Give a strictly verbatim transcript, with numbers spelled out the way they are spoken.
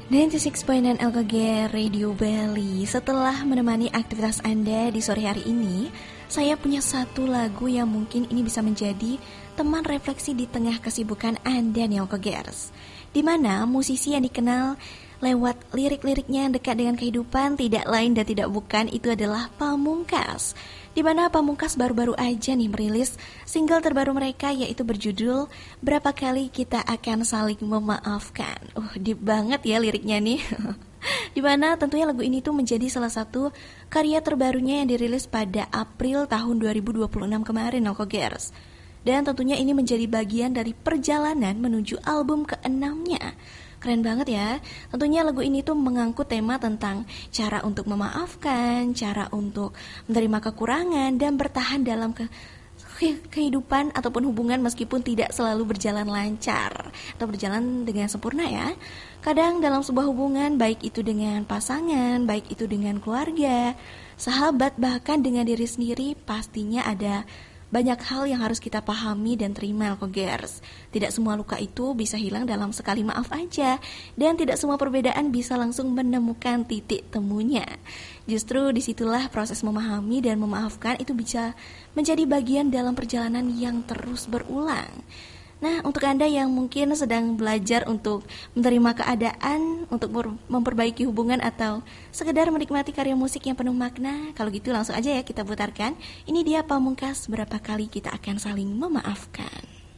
sembilan puluh enam koma sembilan L K G Radio Bali. Setelah menemani aktivitas Anda di sore hari ini, saya punya satu lagu yang mungkin ini bisa menjadi teman refleksi di tengah kesibukan Anda nih L K Gers. Di mana musisi yang dikenal lewat lirik-liriknya yang dekat dengan kehidupan tidak lain dan tidak bukan itu adalah Pamungkas. Di mana Pamungkas baru-baru aja nih merilis single terbaru mereka yaitu berjudul Berapa Kali Kita Akan Saling Memaafkan. Uh, deep banget ya liriknya nih. Di mana tentunya lagu ini tuh menjadi salah satu karya terbarunya yang dirilis pada April tahun dua ribu dua puluh enam kemarin, Alkogers. Dan tentunya ini menjadi bagian dari perjalanan menuju album keenamnya. Keren banget ya. Tentunya lagu ini tuh mengangkut tema tentang cara untuk memaafkan, cara untuk menerima kekurangan dan bertahan dalam ke kehidupan ataupun hubungan meskipun tidak selalu berjalan lancar atau berjalan dengan sempurna ya. Kadang dalam sebuah hubungan, baik itu dengan pasangan, baik itu dengan keluarga, sahabat, bahkan dengan diri sendiri, pastinya ada banyak hal yang harus kita pahami dan terima, Alkogers. Tidak semua luka itu bisa hilang dalam sekali maaf aja, dan tidak semua perbedaan bisa langsung menemukan titik temunya. Justru disitulah proses memahami dan memaafkan itu bisa menjadi bagian dalam perjalanan yang terus berulang. Nah, untuk Anda yang mungkin sedang belajar untuk menerima keadaan, untuk memperbaiki hubungan atau sekedar menikmati karya musik yang penuh makna, kalau gitu langsung aja ya kita putarkan. Ini dia Pamungkas, Berapa Kali Kita Akan Saling Memaafkan.